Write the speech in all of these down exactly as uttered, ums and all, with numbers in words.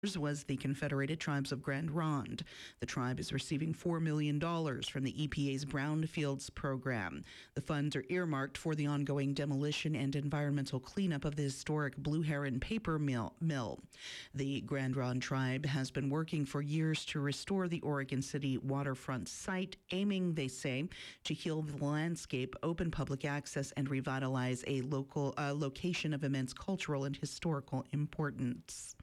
was the Confederated Tribes of Grand Ronde. The tribe is receiving four million dollars from the E P A's Brownfields program. The funds are earmarked for the ongoing demolition and environmental cleanup of the historic Blue Heron paper mill. mill. The Grand Ronde tribe has been working for years to restore the Oregon City waterfront site, aiming, they say, to heal the landscape, open public access, and revitalize a local uh, location of immense cultural and historical importance.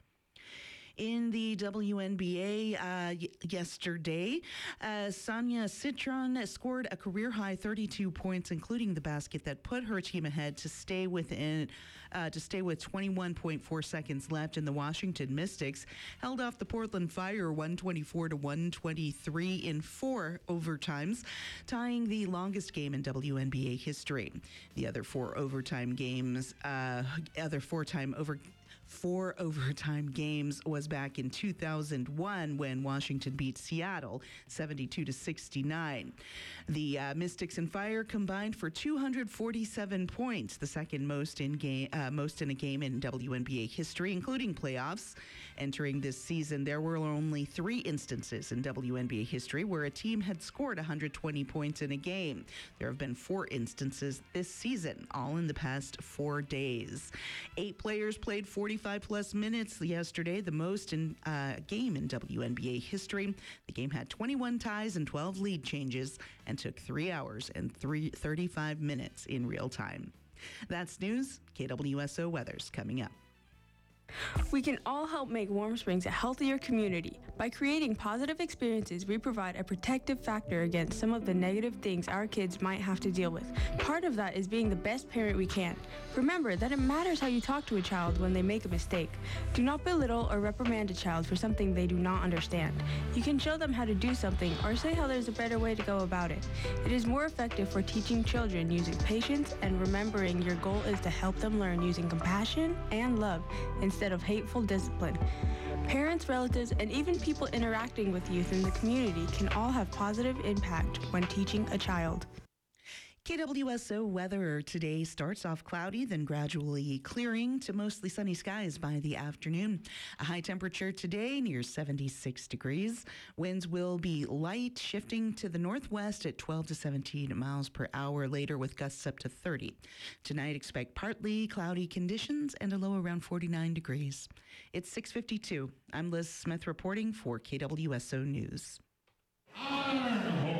In the W N B A uh, y- yesterday, uh, Sonia Citron scored a career-high thirty-two points, including the basket that put her team ahead to stay within uh, to stay with twenty-one point four seconds left. In the Washington Mystics held off the Portland Fire one twenty-four to one twenty-three in four overtimes, tying the longest game in W N B A history. The other four overtime games, uh, other four-time over. Four overtime games was back in two thousand one when Washington beat Seattle seventy-two to sixty-nine. The uh, Mystics and Fire combined for two hundred forty-seven points, the second most in game, uh, most in a game in W N B A history, including playoffs. Entering this season, there were only three instances in W N B A history where a team had scored one hundred twenty points in a game. There have been four instances this season, all in the past four days. Eight players played forty-five plus minutes yesterday, the most in a uh, game in W N B A history. The game had twenty-one ties and twelve lead changes and took three hours and three, thirty-five minutes in real time. That's news. K W S O weather's coming up. We can all help make Warm Springs a healthier community. By creating positive experiences, we provide a protective factor against some of the negative things our kids might have to deal with. Part of that is being the best parent we can. Remember that it matters how you talk to a child when they make a mistake. Do not belittle or reprimand a child for something they do not understand. You can show them how to do something or say how there's a better way to go about it. It is more effective for teaching children using patience and remembering your goal is to help them learn using compassion and love instead of hateful discipline. Parents, relatives, and even people interacting with youth in the community can all have positive impact when teaching a child. K W S O weather today starts off cloudy, then gradually clearing to mostly sunny skies by the afternoon. A high temperature today near seventy-six degrees. Winds will be light, shifting to the northwest at twelve to seventeen miles per hour, later with gusts up to thirty. Tonight, expect partly cloudy conditions and a low around forty-nine degrees. It's six fifty-two. I'm Liz Smith reporting for K W S O News.